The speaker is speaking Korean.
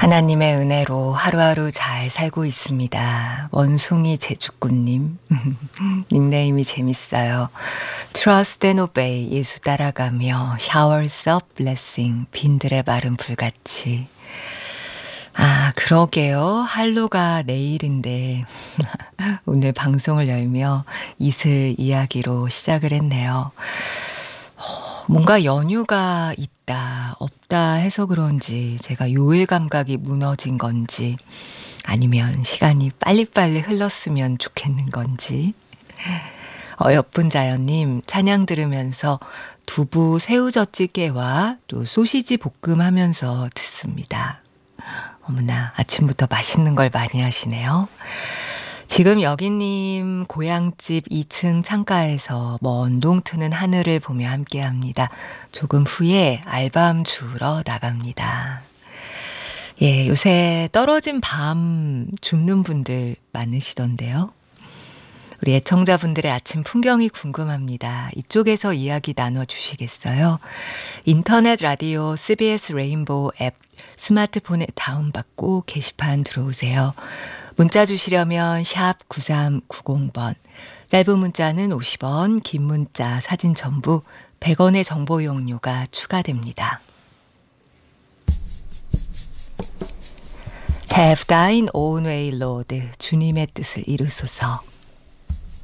하나님의 은혜로 하루하루 잘 살고 있습니다. 원숭이 제주꾼님. 닉네임이 재밌어요. Trust and obey. 예수 따라가며 showers of blessing. 빈들의 마른 불같이. 아, 그러게요. 할로가 내일인데 오늘 방송을 열며 이슬 이야기로 시작을 했네요. 뭔가 연휴가 있다, 없다 해서 그런지 제가 요일 감각이 무너진 건지 아니면 시간이 빨리빨리 흘렀으면 좋겠는 건지. 어여쁜 자연님, 찬양 들으면서 두부 새우젓찌개와 또 소시지 볶음 하면서 듣습니다. 어머나, 아침부터 맛있는 걸 많이 하시네요. 지금 여기님 고향집 2층 창가에서 먼 동 트는 하늘을 보며 함께합니다. 조금 후에 알밤 주우러 나갑니다. 예, 요새 떨어진 밤 줍는 분들 많으시던데요. 우리 애청자분들의 아침 풍경이 궁금합니다. 이쪽에서 이야기 나눠주시겠어요? 인터넷 라디오 CBS 레인보우 앱 스마트폰에 다운받고 게시판 들어오세요. 문자 주시려면 샵 9390번, 짧은 문자는 50원, 긴 문자 사진 전부 100원의 정보 이용료가 추가됩니다. Have thine own way, Lord. 주님의 뜻을 이루소서.